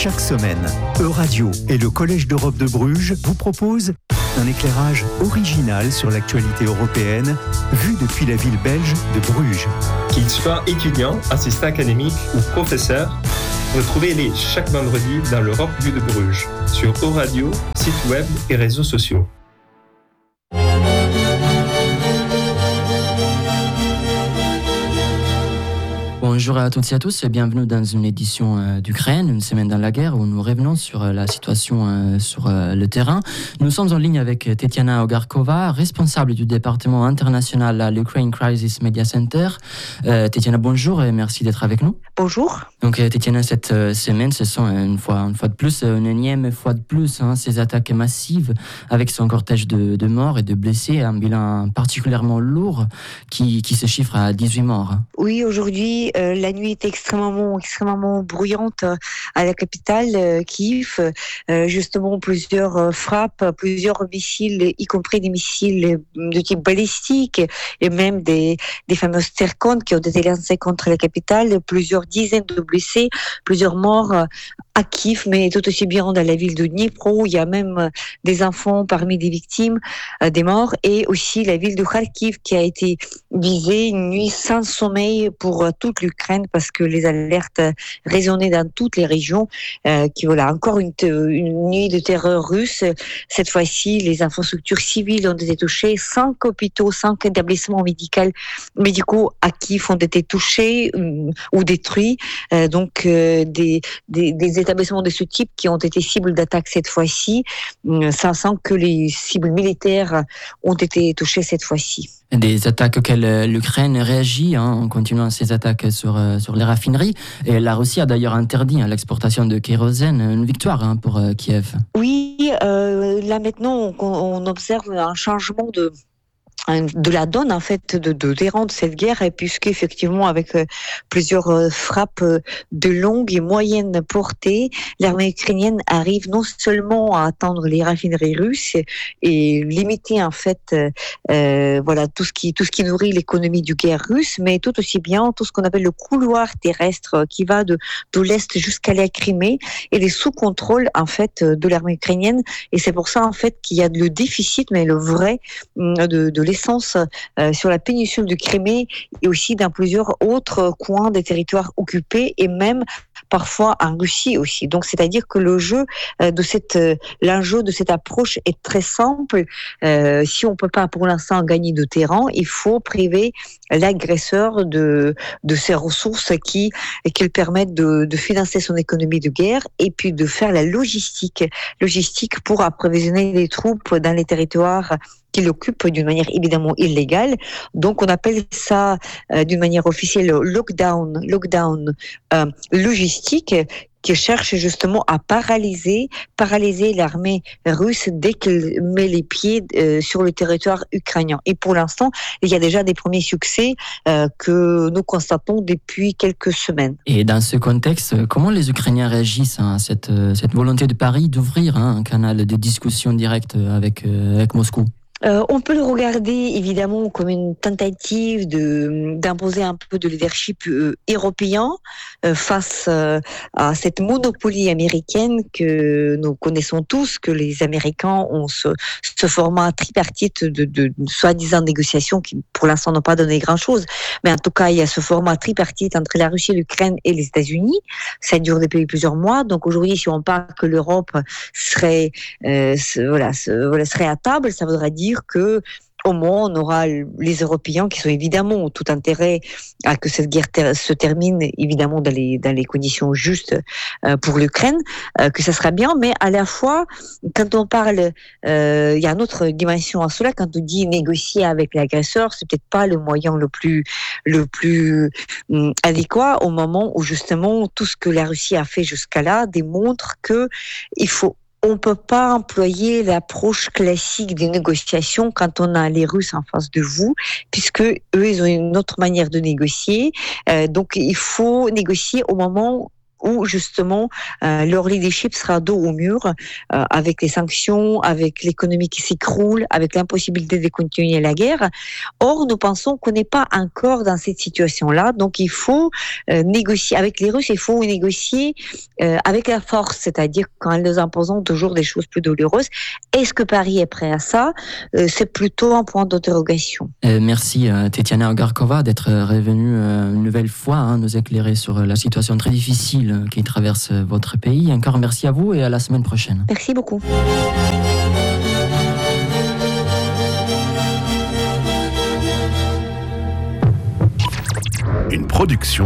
Chaque semaine, Euradio et le Collège d'Europe de Bruges vous proposent un éclairage original sur l'actualité européenne, vu depuis la ville belge de Bruges. Qu'ils soient étudiants, assistants académiques ou professeurs, retrouvez-les chaque vendredi dans l'Europe Vue de Bruges, sur Euradio, site web et réseaux sociaux. Bonjour à toutes et à tous et bienvenue dans une édition d'Ukraine, une semaine dans la guerre où nous revenons sur la situation sur le terrain. Nous sommes en ligne avec Tetiana Ogarkova, responsable du département international à l'Ukraine Crisis Media Center. Tetiana, bonjour et merci d'être avec nous. Bonjour. Donc Tetiana, cette semaine, ce sont une fois de plus, une énième fois de plus, ces attaques massives avec son cortège de morts et de blessés, un bilan particulièrement lourd qui se chiffre à 18 morts. Oui, aujourd'hui, la nuit est extrêmement bruyante à la capitale, Kiev. Justement, plusieurs frappes, plusieurs missiles, y compris des missiles de type balistique et même des fameuses Zircon qui ont été lancés contre la capitale. Plusieurs dizaines de blessés, plusieurs morts à Kiev, mais tout aussi bien dans la ville de Dnipro, où il y a même des enfants parmi des victimes, des morts, et aussi la ville de Kharkiv qui a été visée, une nuit sans sommeil pour toute l'Ukraine parce que les alertes résonnaient dans toutes les régions. Encore une nuit de terreur russe. Cette fois-ci, les infrastructures civiles ont été touchées, 5 hôpitaux, 5 établissements médicaux à Kiev ont été touchés ou détruits. Des établissements de ce type qui ont été cibles d'attaques cette fois-ci, sans que les cibles militaires ont été touchées cette fois-ci. Des attaques auxquelles l'Ukraine réagit en continuant ses attaques sur les raffineries. Et la Russie a d'ailleurs interdit l'exportation de kérosène, une victoire pour Kiev. Oui, là maintenant on observe un changement de la donne en fait de terrain de cette guerre, et puisque effectivement avec plusieurs frappes de longue et moyenne portée, l'armée ukrainienne arrive non seulement à atteindre les raffineries russes et limiter en fait tout ce qui nourrit l'économie du guerre russe, mais tout aussi bien tout ce qu'on appelle le couloir terrestre qui va de l'est jusqu'à la Crimée, et les sous contrôle en fait de l'armée ukrainienne, et c'est pour ça en fait qu'il y a le déficit, mais le vrai de l'essence sur la péninsule de Crimée et aussi dans plusieurs autres coins des territoires occupés, et même parfois en Russie aussi. Donc, c'est-à-dire que l'enjeu de cette approche est très simple. Si on peut pas pour l'instant gagner de terrain, il faut priver l'agresseur de ses ressources qui permettent de financer son économie de guerre, et puis de faire la logistique pour approvisionner les troupes dans les territoires qu'il occupe d'une manière évidemment illégale. Donc on appelle ça d'une manière officielle lockdown logistique, qui cherche justement à paralyser l'armée russe dès qu'elle met les pieds sur le territoire ukrainien. Et pour l'instant, il y a déjà des premiers succès que nous constatons depuis quelques semaines. Et dans ce contexte, comment les Ukrainiens réagissent à cette volonté de Paris d'ouvrir un canal de discussion directe avec Moscou ? On peut le regarder évidemment comme une tentative d'imposer un peu de leadership européen face à cette monopolie américaine que nous connaissons tous, que les Américains ont ce format tripartite de soi-disant négociations qui pour l'instant n'ont pas donné grand-chose. Mais en tout cas, il y a ce format tripartite entre la Russie, l'Ukraine et les États-Unis. Ça dure depuis plusieurs mois. Donc aujourd'hui, si on parle que l'Europe serait à table, ça voudrait dire que au moins on aura les Européens qui sont évidemment tout intérêt à que cette guerre se termine évidemment dans les conditions justes pour l'Ukraine, que ça sera bien, mais à la fois quand on parle, il y a une autre dimension à cela. Quand on dit négocier avec l'agresseur, c'est peut-être pas le moyen le plus adéquat au moment où justement tout ce que la Russie a fait jusqu'à là démontre que on ne peut pas employer l'approche classique des négociations quand on a les Russes en face de vous, puisque eux, ils ont une autre manière de négocier. Donc, il faut négocier au moment où justement leur leadership sera dos au mur avec les sanctions, avec l'économie qui s'écroule, avec l'impossibilité de continuer la guerre. Or, nous pensons qu'on n'est pas encore dans cette situation-là, donc il faut négocier avec les Russes, il faut négocier avec la force, c'est-à-dire quand nous imposons toujours des choses plus douloureuses. Est-ce que Paris est prêt à ça? C'est plutôt un point d'interrogation. Merci Tetiana Ogarkova d'être revenue une nouvelle fois nous éclairer sur la situation très difficile qui traverse votre pays. Encore merci à vous et à la semaine prochaine. Merci beaucoup. Une production